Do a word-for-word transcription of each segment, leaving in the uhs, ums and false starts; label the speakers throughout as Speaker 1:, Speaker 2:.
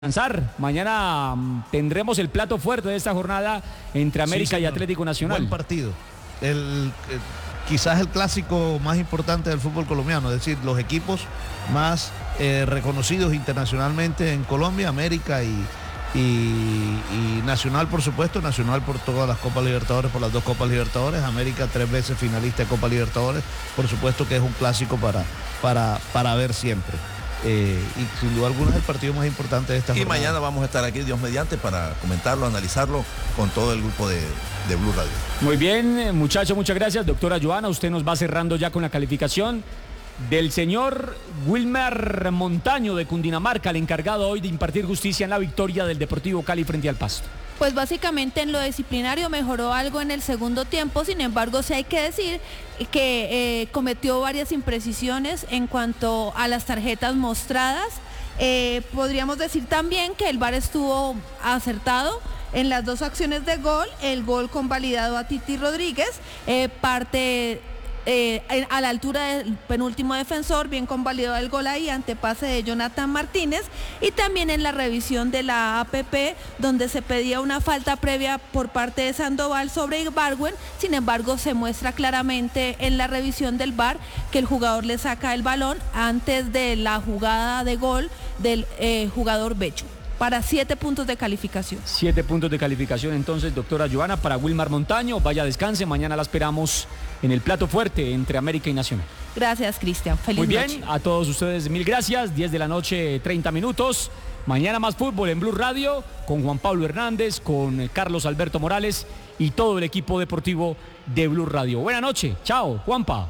Speaker 1: Descansar. Mañana um, tendremos el plato fuerte de esta jornada entre América sí, y Atlético Nacional.
Speaker 2: Buen partido. El, el, quizás el clásico más importante del fútbol colombiano, es decir, los equipos más eh, reconocidos internacionalmente en Colombia, América y, y, y Nacional, por supuesto, Nacional por todas las Copas Libertadores, por las dos Copas Libertadores, América tres veces finalista de Copa Libertadores, por supuesto que es un clásico para, para, para ver siempre. Eh, y sin duda alguna es el partido más importante de esta jornada.
Speaker 3: Y mañana vamos a estar aquí, Dios mediante, para comentarlo, analizarlo con todo el grupo de, de Blue Radio.
Speaker 1: Muy bien, muchachos, muchas gracias. Doctora Joana, usted nos va cerrando ya con la calificación del señor Wilmer Montaño de Cundinamarca, el encargado hoy de impartir justicia en la victoria del Deportivo Cali frente al Pasto.
Speaker 4: Pues básicamente en lo disciplinario mejoró algo en el segundo tiempo, sin embargo sí hay que decir que eh, cometió varias imprecisiones en cuanto a las tarjetas mostradas. Eh, podríamos decir también que el V A R estuvo acertado en las dos acciones de gol, el gol convalidado a Titi Rodríguez, eh, parte... Eh, a la altura del penúltimo defensor, bien convalidado el gol ahí ante pase de Jonathan Martínez, y también en la revisión de la A P P donde se pedía una falta previa por parte de Sandoval sobre Ibargüen. Sin embargo se muestra claramente en la revisión del V A R que el jugador le saca el balón antes de la jugada de gol del eh, jugador Becho. Para siete puntos de calificación.
Speaker 1: Siete puntos de calificación entonces, doctora Joana, para Wilmar Montaño. Vaya, descanse, mañana la esperamos en el plato fuerte entre América y Nacional.
Speaker 4: Gracias, Cristian. Feliz
Speaker 1: Muy bien,
Speaker 4: noche.
Speaker 1: A todos ustedes mil gracias. diez de la noche, treinta minutos. Mañana más fútbol en Blue Radio con Juan Pablo Hernández, con Carlos Alberto Morales y todo el equipo deportivo de Blue Radio. Buenas noches. Chao, Juanpa.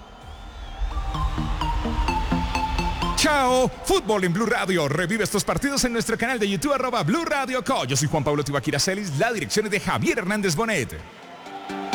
Speaker 5: Chao, fútbol en Blue Radio. Revive estos partidos en nuestro canal de YouTube, arroba Blue Radio Co. Yo soy Juan Pablo Tibaquira Celis, la dirección es de Javier Hernández Bonet.